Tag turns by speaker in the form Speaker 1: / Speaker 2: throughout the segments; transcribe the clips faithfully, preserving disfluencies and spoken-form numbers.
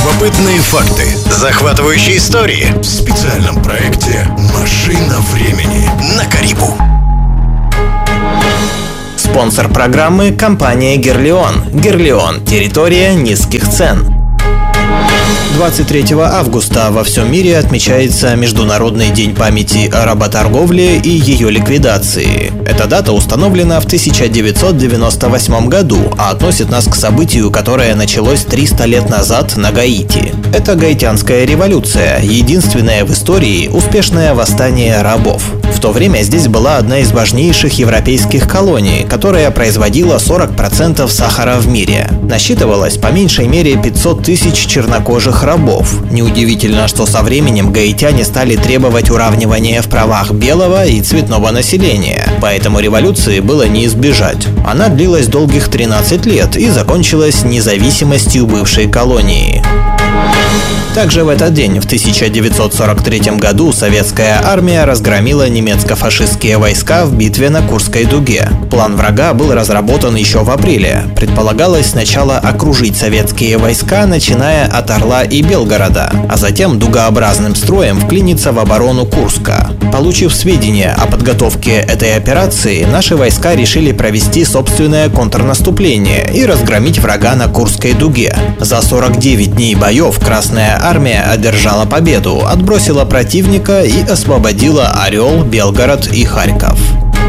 Speaker 1: Любопытные факты, захватывающие истории в специальном проекте «Машина времени» на Карибу.
Speaker 2: Спонсор программы – компания Герлион. Герлион – территория низких цен. двадцать третьего августа во всем мире отмечается Международный день памяти о работорговле и ее ликвидации. Эта дата установлена в тысяча девятьсот девяносто восьмом году, а относит нас к событию, которое началось триста лет назад на Гаити. Это Гаитянская революция, единственное в истории успешное восстание рабов. В то время здесь была одна из важнейших европейских колоний, которая производила сорок процентов сахара в мире. Насчитывалось по меньшей мере пятьсот тысяч чернокожих рабов. Неудивительно, что со временем гаитяне стали требовать уравнивания в правах белого и цветного населения. Поэтому революции было не избежать. Она длилась долгих тринадцать лет и закончилась независимостью бывшей колонии. Также в этот день, в тысяча девятьсот сорок третьем году, советская армия разгромила немецко-фашистские войска в битве на Курской дуге. План врага был разработан еще в апреле. Предполагалось сначала окружить советские войска, начиная от Орла и Белгорода, а затем дугообразным строем вклиниться в оборону Курска. Получив сведения о подготовке этой операции, наши войска решили провести собственное контрнаступление и разгромить врага на Курской дуге. За сорок девять дней боев Красная армия одержала победу, отбросила противника и освободила Орел, Белгород и Харьков.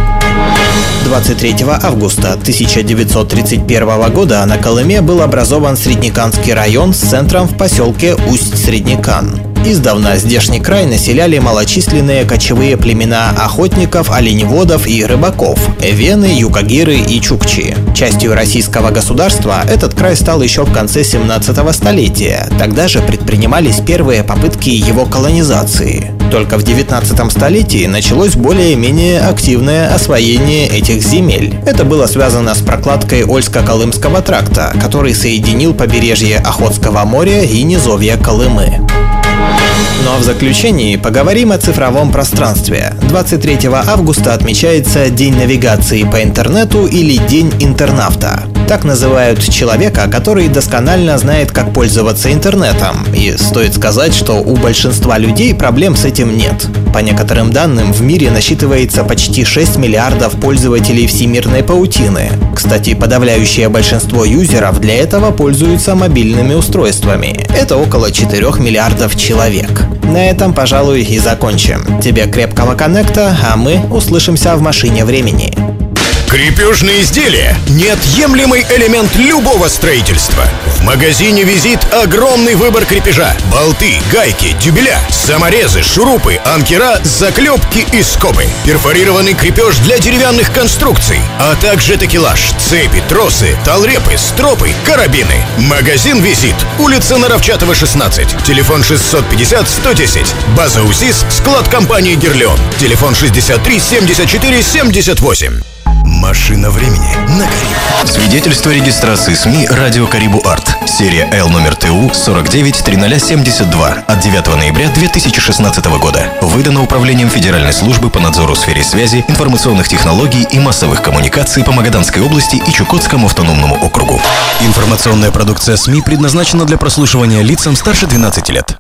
Speaker 2: двадцать третьего августа тысяча девятьсот тридцать первого года на Колыме был образован Среднеканский район с центром в поселке Усть-Среднекан. Издавна здешний край населяли малочисленные кочевые племена охотников, оленеводов и рыбаков – эвены, юкагиры и чукчи. Частью российского государства этот край стал еще в конце семнадцатого столетия. Тогда же предпринимались первые попытки его колонизации. Только в девятнадцатом столетии началось более-менее активное освоение этих земель. Это было связано с прокладкой Ольско-Колымского тракта, который соединил побережье Охотского моря и низовья Колымы. Ну а в заключении поговорим о цифровом пространстве. двадцать третьего августа отмечается День навигации по интернету или День интернавта. Так называют человека, который досконально знает, как пользоваться интернетом. И стоит сказать, что у большинства людей проблем с этим нет. По некоторым данным, в мире насчитывается почти шесть миллиардов пользователей всемирной паутины. Кстати, подавляющее большинство юзеров для этого пользуются мобильными устройствами. Это около четырёх миллиардов человек. На этом, пожалуй, и закончим. Тебе крепкого коннекта, а мы услышимся в машине времени.
Speaker 1: Крепежные изделия – неотъемлемый элемент любого строительства. В магазине «Визит» огромный выбор крепежа. Болты, гайки, дюбеля, саморезы, шурупы, анкера, заклепки и скобы. Перфорированный крепеж для деревянных конструкций, а также такелаж, цепи, тросы, талрепы, стропы, карабины. Магазин «Визит», улица Наровчатова, шестнадцать, телефон шестьсот пятьдесят сто десять. База УСИС, склад компании «Герлион». Телефон шестьдесят три семьдесят четыре семьдесят восемь. Машина времени на Карибу.
Speaker 3: Свидетельство регистрации СМИ «Радио Карибу Арт». Серия Л номер ТУ сорок девять тридцать семьдесят два от девятого ноября две тысячи шестнадцатого года. Выдано Управлением Федеральной службы по надзору в сфере связи, информационных технологий и массовых коммуникаций по Магаданской области и Чукотскому автономному округу.
Speaker 4: Информационная продукция СМИ предназначена для прослушивания лицам старше двенадцати лет.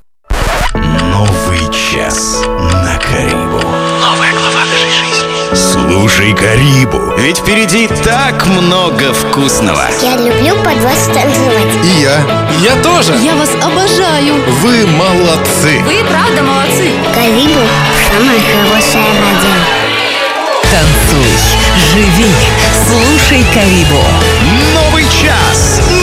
Speaker 1: Новый час на Карибу. Новая глава нашей жизни. Слушай Карибу, ведь впереди так много вкусного.
Speaker 5: Я люблю под вас танцевать.
Speaker 4: И я.
Speaker 6: Я тоже.
Speaker 7: Я вас обожаю.
Speaker 4: Вы молодцы.
Speaker 7: Вы правда молодцы.
Speaker 5: Карибу – самая хорошая радио.
Speaker 8: Танцуй, живи, слушай Карибу.
Speaker 1: Новый час